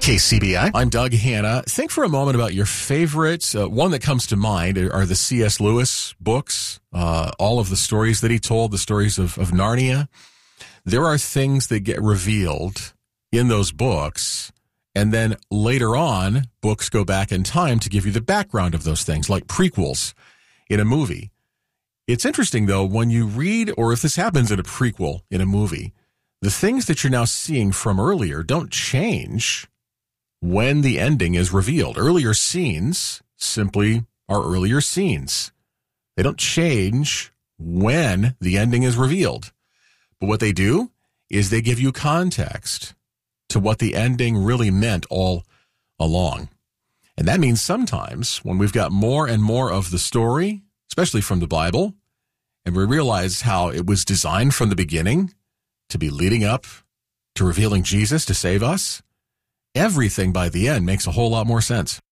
KCBI. I'm Doug Hanna. Think for a moment about your favorites. One that comes to mind are the C.S. Lewis books, all of the stories that he told, the stories of Narnia. There are things that get revealed in those books, and then later on, books go back in time to give you the background of those things, like prequels in a movie. It's interesting, though, when you read, or if this happens in a prequel in a movie, the things that you're now seeing from earlier don't change when the ending is revealed. Earlier scenes simply are earlier scenes. They don't change when the ending is revealed. But what they do is they give you context to what the ending really meant all along. And that means sometimes when we've got more and more of the story, especially from the Bible, and we realize how it was designed from the beginning to be leading up to revealing Jesus to save us, everything by the end makes a whole lot more sense.